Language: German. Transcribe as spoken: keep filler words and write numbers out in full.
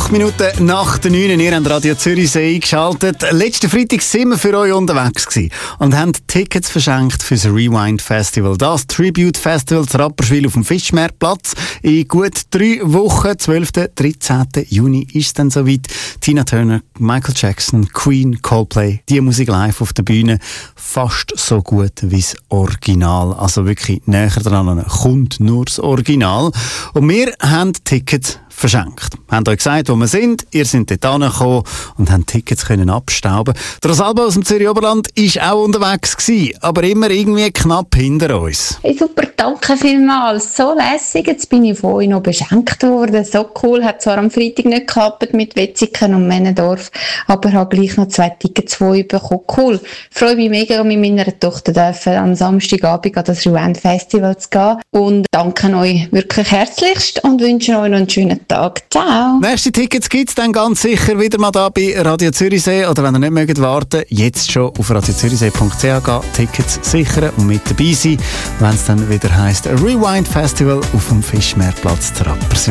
Acht Minuten nach der neun. Ihr habt Radio Zürichsee eingeschaltet. Letzten Freitag sind wir für euch unterwegs gewesen und haben Tickets verschenkt für das Rewind Festival. Das Tribute Festival zu Rapperswil auf dem Fischmeerplatz. In gut drei Wochen, zwölften dreizehnten Juni, ist es dann soweit. Tina Turner, Michael Jackson, Queen, Coldplay. Die Musik live auf der Bühne. Fast so gut wie das Original. Also wirklich näher dran kommt nur das Original. Und wir haben Tickets verschenkt. Wir haben euch gesagt, wo wir sind. Ihr seid dort angekommen und haben Tickets können abstauben. Der Rosalba aus dem Zürich Oberland war auch unterwegs gewesen, aber immer irgendwie knapp hinter uns. Hey, super, danke vielmals. So lässig. Jetzt bin ich von euch noch beschenkt worden. So cool. Hat zwar am Freitag nicht geklappt mit Wetzikon und Männendorf, aber habe gleich noch zwei Tickets von euch bekommen. Cool. Ich freue mich mega, mit meiner Tochter dürfen am Samstagabend an das Rewind Festival zu gehen. Und danke euch wirklich herzlichst und wünsche euch noch einen schönen Tag. Ciao. Nächste Tickets gibt es dann ganz sicher wieder mal da bei Radio Zürichsee. Oder wenn ihr nicht mögt warten, jetzt schon auf radio zürichsee punkt c h gehen, Tickets sichern und mit dabei sein, wenn es dann wieder heisst Rewind Festival auf dem Fischmeerplatz zu Rapperswil.